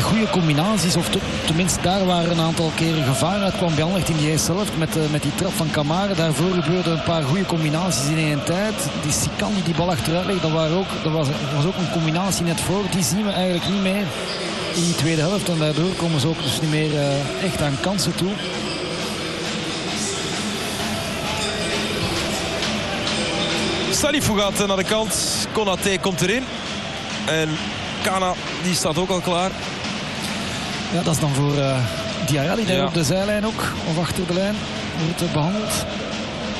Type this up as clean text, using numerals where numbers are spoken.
goede combinaties. Of tenminste daar waren een aantal keren gevaar uit kwam bij Anderlecht in die eerste helft. Met die trap van Camara. Daarvoor gebeurden een paar goede combinaties in één tijd. Die Sikan die bal achteruit legt, dat was ook een combinatie net voor. Die zien we eigenlijk niet meer in die tweede helft. En daardoor komen ze ook dus niet meer echt aan kansen toe. Salifou gaat naar de kant. Konaté komt erin. En Kana die staat ook al klaar. Ja, dat is dan voor Diarra die daar op de zijlijn ook. Of achter de lijn wordt behandeld.